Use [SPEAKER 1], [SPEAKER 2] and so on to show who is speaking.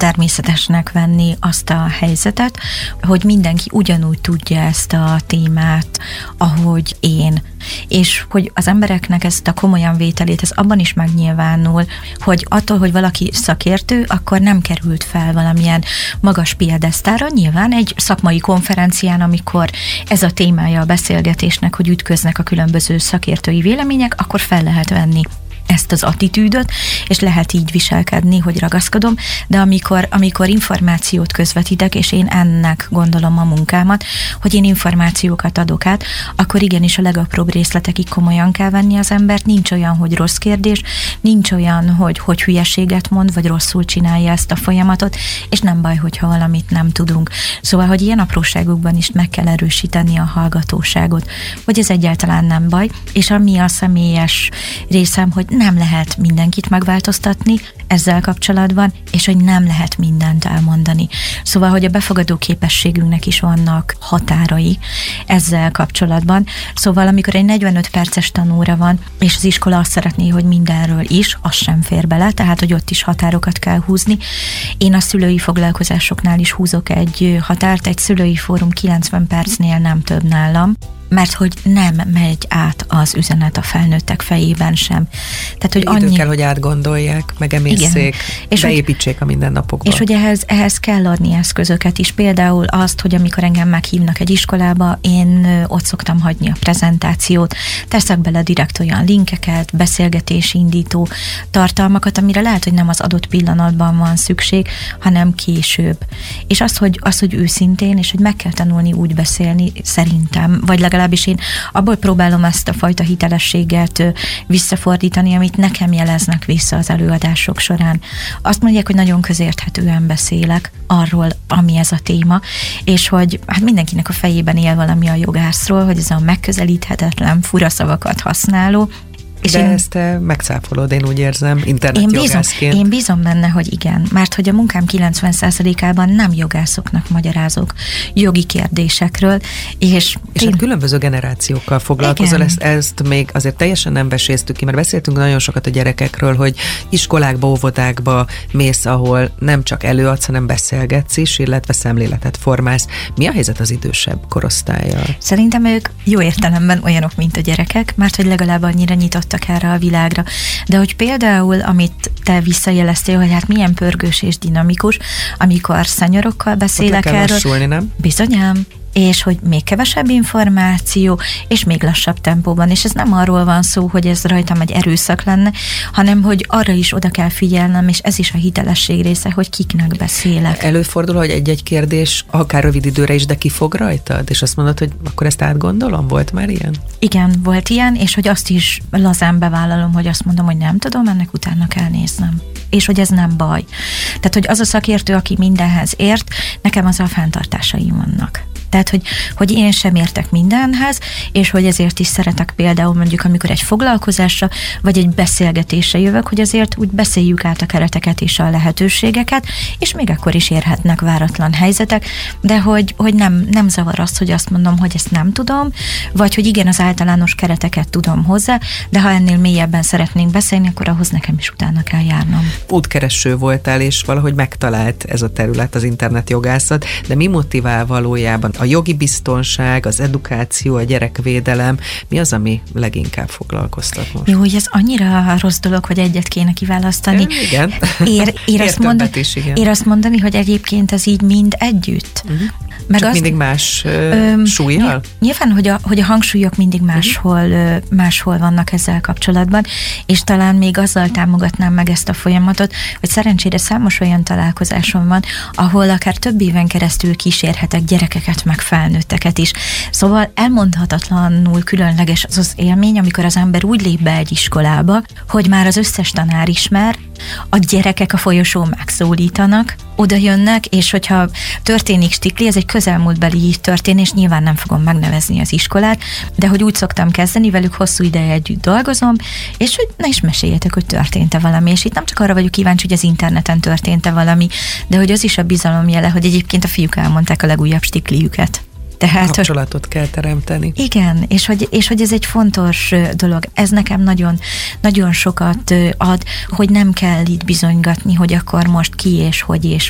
[SPEAKER 1] természetesnek venni azt a helyzetet, hogy mindenki ugyanúgy tudja ezt a témát, ahogy én. És hogy az embereknek ezt a komolyan vételét, ez abban is megnyilvánul, hogy attól, hogy valaki szakértő, akkor nem került fel valamilyen magas piedesztára. Nyilván egy szakmai konferencián, amikor ez a témája a beszélgetésnek, hogy ütköznek a különböző szakértői vélemények, akkor fel lehet venni ezt az attitűdöt, és lehet így viselkedni, hogy ragaszkodom, de amikor információt közvetítek, és én ennek gondolom a munkámat, hogy én információkat adok át, akkor igenis a legapróbb részletekig komolyan kell venni az embert, nincs olyan, hogy rossz kérdés, nincs olyan, hogy hülyeséget mond, vagy rosszul csinálja ezt a folyamatot, és nem baj, hogyha valamit nem tudunk. Szóval, hogy ilyen apróságokban is meg kell erősíteni a hallgatóságot, hogy ez egyáltalán nem baj, és ami a személyes részem, hogy nem lehet mindenkit megváltoztatni ezzel kapcsolatban, és hogy nem lehet mindent elmondani. Szóval, hogy a befogadó képességünknek is vannak határai ezzel kapcsolatban. Szóval, amikor egy 45 perces tanóra van, és az iskola azt szeretné, hogy mindenről is, az sem fér bele, tehát, hogy ott is határokat kell húzni. Én a szülői foglalkozásoknál is húzok egy határt, egy szülői fórum 90 percnél nem több nálam, mert hogy nem megy át az üzenet a felnőttek fejében sem. Tehát, hogy
[SPEAKER 2] idő kell, hogy átgondolják, megemészszék, beépítsék a mindennapokba.
[SPEAKER 1] És hogy ehhez kell adni eszközöket is. Például azt, hogy amikor engem meghívnak egy iskolába, én ott szoktam hagyni a prezentációt, teszek bele direkt olyan linkeket, beszélgetésindító tartalmakat, amire lehet, hogy nem az adott pillanatban van szükség, hanem később. És az, hogy őszintén, és hogy meg kell tanulni úgy beszélni, szerintem, vagy legalábbis én abból próbálom ezt a fajta hitelességet visszafordítani, amit nekem jeleznek vissza az előadások során. Azt mondják, hogy nagyon közérthetően beszélek arról, ami ez a téma, és hogy hát mindenkinek a fejében él valami a jogászról, hogy ez a megközelíthetetlen, fura szavakat használó.
[SPEAKER 2] És ezt megcáfolod, én úgy érzem, internetjogászként.
[SPEAKER 1] Én bízom benne, hogy igen, mert hogy a munkám 90%-ában nem jogászoknak magyarázok jogi kérdésekről, és
[SPEAKER 2] hát különböző generációkkal foglalkozol, ezt még azért teljesen nem veséztük ki, mert beszéltünk nagyon sokat a gyerekekről, hogy iskolákba, óvodákba mész, ahol nem csak előadsz, hanem beszélgetsz is, illetve szemléletet formálsz. Mi a helyzet az idősebb korosztállyal?
[SPEAKER 1] Szerintem ők jó értelemben olyanok, mint a gyerekek, mert hogy legalább annyira nyitott erre a világra. De hogy például, amit te visszajeleztél, hogy hát milyen pörgős és dinamikus, amikor szenyorokkal beszélek erről.
[SPEAKER 2] Lassulni, nem?
[SPEAKER 1] Bizonyám. És hogy még kevesebb információ, és még lassabb tempóban. És ez nem arról van szó, hogy ez rajtam egy erőszak lenne, hanem hogy arra is oda kell figyelnem, és ez is a hitelesség része, hogy kiknek beszélek.
[SPEAKER 2] Előfordul, hogy egy-egy kérdés, akár rövid időre is, de kifog rajtad, és azt mondod, hogy akkor ezt átgondolom? Volt már ilyen?
[SPEAKER 1] Igen, volt ilyen, és hogy azt is lazán bevállalom, hogy azt mondom, hogy nem tudom, ennek utána kell néznem. És hogy ez nem baj. Tehát, hogy az a szakértő, aki mindenhez ért, nekem az a fenntartásaim vannak. Tehát, hogy én sem értek mindenhez, és hogy ezért is szeretek például mondjuk, amikor egy foglalkozásra, vagy egy beszélgetésre jövök, hogy azért úgy beszéljük át a kereteket és a lehetőségeket, és még akkor is érhetnek váratlan helyzetek, de hogy nem zavar az, hogy azt mondom, hogy ezt nem tudom, vagy hogy igen, az általános kereteket tudom hozzá, de ha ennél mélyebben szeretnénk beszélni, akkor ahhoz nekem is utána kell járnom.
[SPEAKER 2] Útkereső voltál, és valahogy megtalált ez a terület, az internetjogászat, de mi motivál valójában? A jogi biztonság, az edukáció, a gyerekvédelem, mi az, ami leginkább foglalkoztat most?
[SPEAKER 1] Jó, hogy ez annyira rossz dolog, hogy egyet kéne kiválasztani.
[SPEAKER 2] Igen.
[SPEAKER 1] Ér azt mondani, hogy egyébként ez így mind együtt.
[SPEAKER 2] Uh-huh. Csak mindig más súllyal?
[SPEAKER 1] Nyilván, hogy a hangsúlyok mindig máshol vannak ezzel kapcsolatban, és talán még azzal támogatnám meg ezt a folyamatot, hogy szerencsére számos olyan találkozásom van, ahol akár több éven keresztül kísérhetek gyerekeket, meg felnőtteket is. Szóval elmondhatatlanul különleges az az élmény, amikor az ember úgy lép be egy iskolába, hogy már az összes tanár ismer, a gyerekek a folyosón megszólítanak, oda jönnek, és hogyha történik stikli, ez egy közelmúltbeli történés, nyilván nem fogom megnevezni az iskolát, de hogy úgy szoktam kezdeni, velük hosszú ideje együtt dolgozom, és hogy na is meséljetek, hogy történt-e valami, és itt nem csak arra vagyok kíváncsi, hogy az interneten történt-e valami, de hogy az is a bizalom jele, hogy egyébként a fiúk elmondták a legújabb stikliüket. Tehát,
[SPEAKER 2] kapcsolatot kell teremteni.
[SPEAKER 1] Igen, és hogy ez egy fontos dolog. Ez nekem nagyon, nagyon sokat ad, hogy nem kell itt bizonygatni, hogy akkor most ki és hogy és